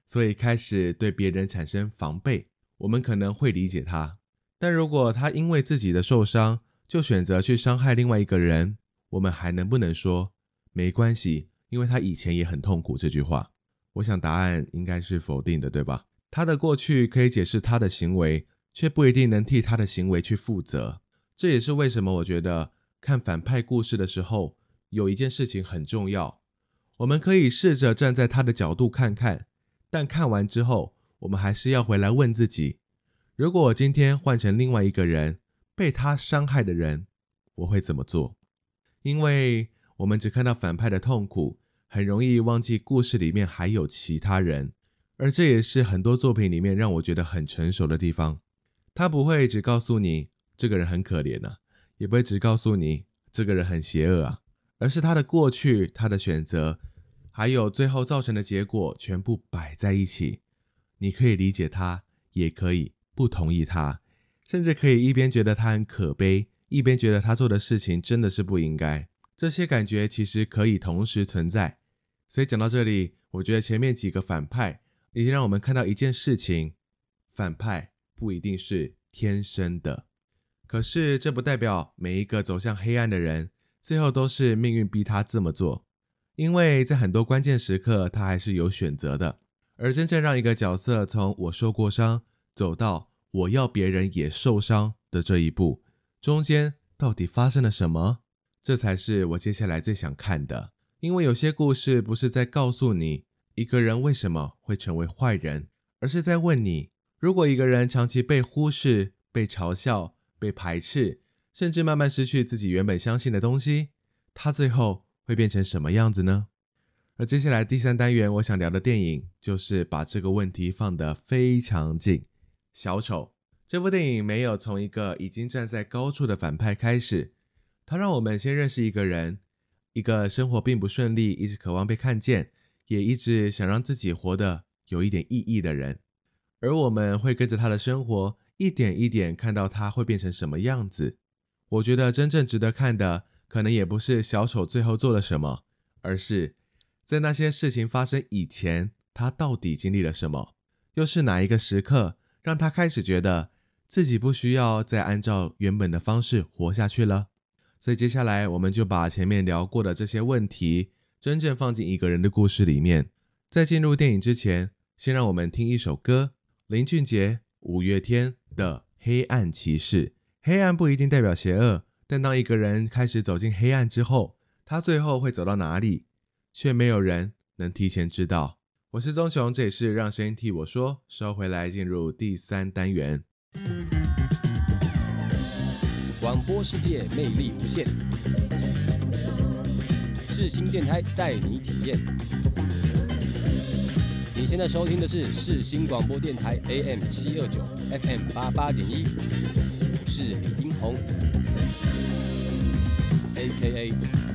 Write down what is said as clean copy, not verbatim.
所以开始对别人产生防备，我们可能会理解他。但如果他因为自己的受伤就选择去伤害另外一个人，我们还能不能说没关系，因为他以前也很痛苦这句话？我想答案应该是否定的，对吧？他的过去可以解释他的行为，却不一定能替他的行为去负责。这也是为什么我觉得看反派故事的时候，有一件事情很重要，我们可以试着站在他的角度看看，但看完之后，我们还是要回来问自己，如果我今天换成另外一个人，被他伤害的人，我会怎么做？因为我们只看到反派的痛苦，很容易忘记故事里面还有其他人，而这也是很多作品里面让我觉得很成熟的地方。他不会只告诉你这个人很可怜啊，也不会只告诉你这个人很邪恶啊，而是他的过去、他的选择，还有最后造成的结果全部摆在一起。你可以理解他，也可以不同意他，甚至可以一边觉得他很可悲，一边觉得他做的事情真的是不应该。这些感觉其实可以同时存在。所以讲到这里，我觉得前面几个反派已经让我们看到一件事情，反派不一定是天生的。可是这不代表每一个走向黑暗的人，最后都是命运逼他这么做。因为在很多关键时刻，他还是有选择的。而真正让一个角色从我受过伤，走到我要别人也受伤的这一步，中间到底发生了什么？这才是我接下来最想看的。因为有些故事不是在告诉你一个人为什么会成为坏人，而是在问你，如果一个人长期被忽视、被嘲笑、被排斥，甚至慢慢失去自己原本相信的东西，他最后会变成什么样子呢？而接下来第3单元我想聊的电影，就是把这个问题放得非常近。小丑这部电影没有从一个已经站在高处的反派开始，它让我们先认识一个人，一个生活并不顺利，一直渴望被看见，也一直想让自己活得有一点意义的人。而我们会跟着他的生活，一点一点看到他会变成什么样子。我觉得真正值得看的，可能也不是小丑最后做了什么，而是在那些事情发生以前，他到底经历了什么？又是哪一个时刻让他开始觉得自己不需要再按照原本的方式活下去了？所以接下来我们就把前面聊过的这些问题真正放进一个人的故事里面。在进入电影之前，先让我们听一首歌，林俊杰、五月天的《黑暗骑士》。黑暗不一定代表邪恶，但当一个人开始走进黑暗之后，他最后会走到哪里，却没有人能提前知道。我是宗雄，这里是让声音替我说。稍回来进入第3单元。 广播世界魅力无限，世新电台带你体验。你现在收听的是世新广播电台 AM729 FM88.1，我是李英宏 ，A.K.A